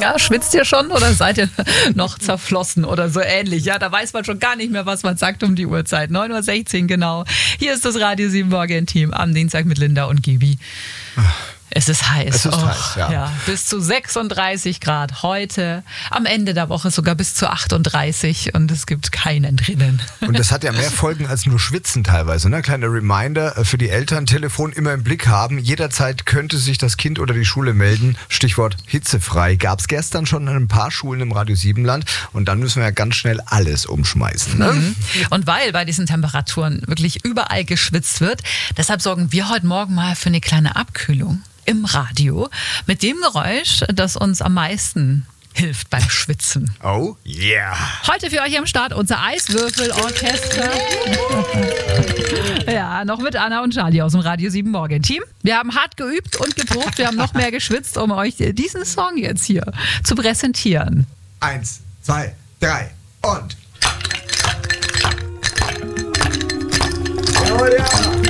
Ja, schwitzt ihr schon oder seid ihr noch zerflossen oder so ähnlich? Ja, da weiß man schon gar nicht mehr, was man sagt um die Uhrzeit. 9:16 Uhr genau. Hier ist das Radio 7 Morgen-Team am Dienstag mit Linda und Gibi. Es ist heiß. Es ist heiß, ja. Bis zu 36 Grad heute. Am Ende der Woche sogar bis zu 38 und es gibt keinen drinnen. Und das hat ja mehr Folgen als nur Schwitzen teilweise. Ne? Kleiner Reminder für die Eltern, Telefon immer im Blick haben. Jederzeit könnte sich das Kind oder die Schule melden. Stichwort hitzefrei. Gab es gestern schon in ein paar Schulen im Radio 7-Land. Und dann müssen wir ja ganz schnell alles umschmeißen. Ne? Mhm. Und weil bei diesen Temperaturen wirklich überall geschwitzt wird, deshalb sorgen wir heute Morgen mal für eine kleine Abkühlung im Radio mit dem Geräusch, das uns am meisten hilft beim Schwitzen. Oh yeah! Heute für euch am Start unser Eiswürfelorchester. Ja, noch mit Anna und Charlie aus dem Radio 7 Morgen Team. Wir haben hart geübt und geprobt, wir haben noch mehr geschwitzt, um euch diesen Song jetzt hier zu präsentieren. 1, 2, 3 und... Oh ja!